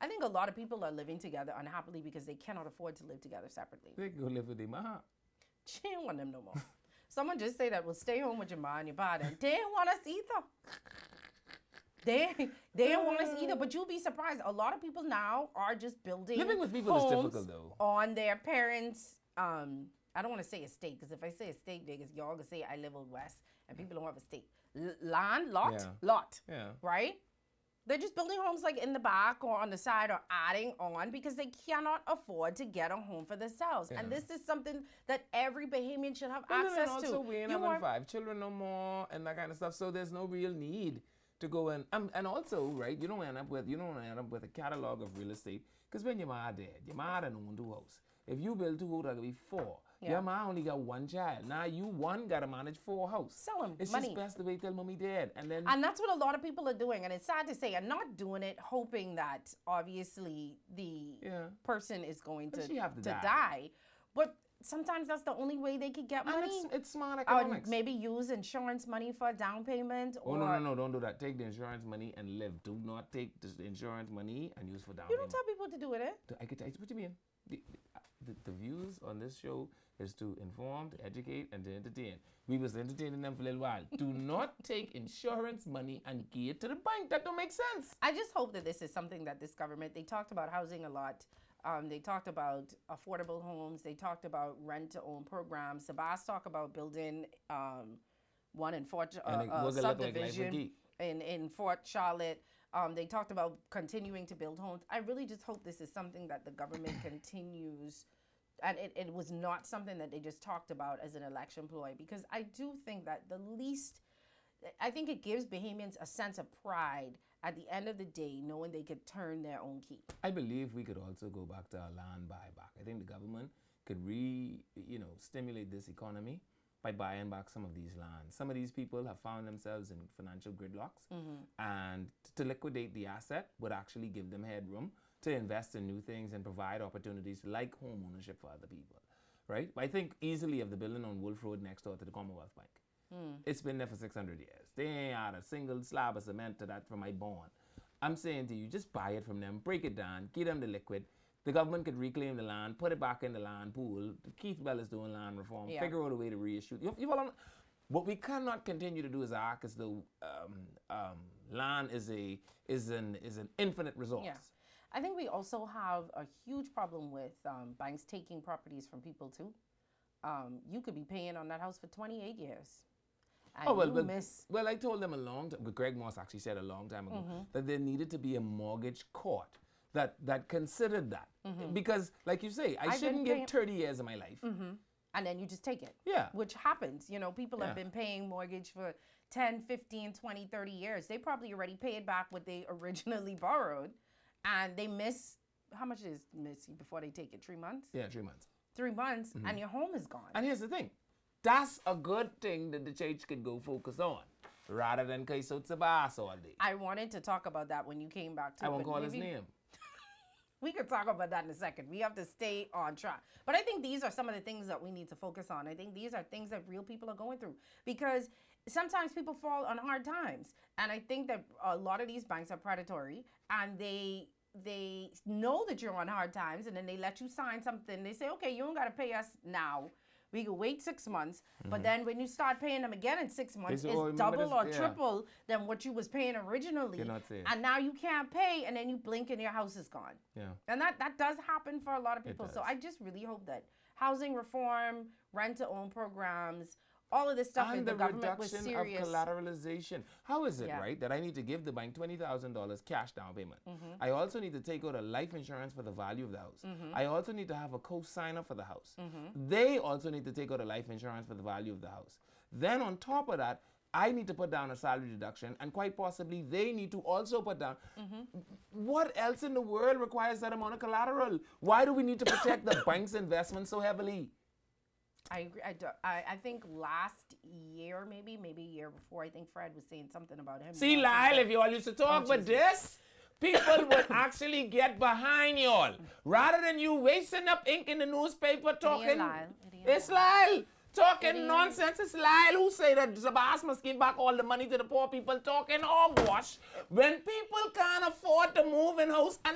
I think a lot of people are living together unhappily because they cannot afford to live together separately. They can go live with their mom. She ain't want them no more. Someone just say that, well, stay home with your mom and your father. They ain't want us either. They don't want us either, but you'll be surprised. A lot of people now are just building Living with people homes is difficult, though. on their parents' I don't want to say estate, because if I say estate, y'all gonna say I live out west, and people don't have estate. Land, lot, Yeah. right? They're just building homes like in the back or on the side or adding on because they cannot afford to get a home for themselves. Yeah. And this is something that every Bahamian should have And access also, to. we ain't having 5 children no more and that kind of stuff, so there's no real need to go and also, right, you don't end up with a catalog of real estate, because when your mom dead, your mom done own 2 houses. If you build 2 houses, that'll be 4. Yeah. Your mom only got 1 child. Now you gotta manage 4 houses. Sell 'em, It's money. just best to wait till mommy dead, and then. And that's what a lot of people are doing. And it's sad to say, and not doing it hoping that obviously the person is going But to she have to die. But sometimes that's the only way they could get money. And it's smart Or economics. maybe use insurance money for a down payment. Oh, or no, don't do that. Take the insurance money and live. Do not take the insurance money and use for down You payment. don't tell people to do it, eh? I get what you mean. The views on this show is to inform, to educate, and to entertain. We was entertaining them for a little while. Do not take insurance money and give it to the bank. That don't make sense. I just hope that this is something that this government, they talked about housing a lot. They talked about affordable homes. They talked about rent-to-own programs. Sabas talked about building one in Fort subdivision in Fort Charlotte. They talked about continuing to build homes. I really just hope this is something that the government continues, and it was not something that they just talked about as an election ploy, because I do think that I think it gives Bahamians a sense of pride at the end of the day, knowing they could turn their own key. I believe we could also go back to our land buyback. I think the government could stimulate this economy by buying back some of these lands. Some of these people have found themselves in financial gridlocks, and to liquidate the asset would actually give them headroom to invest in new things and provide opportunities like home ownership for other people, right? I think easily of the building on Wolf Road next door to the Commonwealth Bank. It's been there for 600 years. They ain't had a single slab of cement to that from my bond. I'm saying to you, just buy it from them, break it down, give them the liquid. The government could reclaim the land, put it back in the land pool. Keith Bell is doing land reform. Figure out a way to reissue. You follow? What we cannot continue to do is act as though land is an infinite resource. Yeah. I think we also have a huge problem with banks taking properties from people too. You could be paying on that house for 28 years. Well, I told them a long time, Greg Moss actually said a long time ago, that there needed to be a mortgage court that considered that. Because, like you say, I shouldn't give 30 years of my life. And then you just take it. Yeah. Which happens. People have been paying mortgage for 10, 15, 20, 30 years. They probably already paid back what they originally borrowed. And they miss, how much is miss before they take it? 3 months? Yeah, 3 months. 3 months, and your home is gone. And here's the thing. That's a good thing that the church could go focus on, rather than case out Sabas all day. I wanted to talk about that when you came back to it. I won't call his name. We could talk about that in a second. We have to stay on track. But I think these are some of the things that we need to focus on. I think these are things that real people are going through, because sometimes people fall on hard times. And I think that a lot of these banks are predatory, and they know that you're on hard times, and then they let you sign something. They say, okay, you don't got to pay us now. We can wait 6 months, but then when you start paying them again in 6 months, say, it's double or triple than what you was paying originally. And now you can't pay, and then you blink and your house is gone. Yeah. And that does happen for a lot of people. So I just really hope that housing reform, rent-to-own programs, all of this stuff, and the government was serious. And the reduction of collateralization. How is it, right, that I need to give the bank $20,000 cash down payment? I also need to take out a life insurance for the value of the house. I also need to have a co-signer for the house. They also need to take out a life insurance for the value of the house. Then on top of that, I need to put down a salary deduction, and quite possibly they need to also put down. What else in the world requires that amount of collateral? Why do we need to protect the bank's investment so heavily? I agree. I think last year, maybe a year before, I think Fred was saying something about him. See, Lyle, if you all used to talk with this, people would actually get behind y'all. Rather than you wasting up ink in the newspaper talking. It's Lyle. Talking nonsense. It's Lyle who say that Sabas must give back all the money to the poor people, talking hogwash when people can't afford to move in house and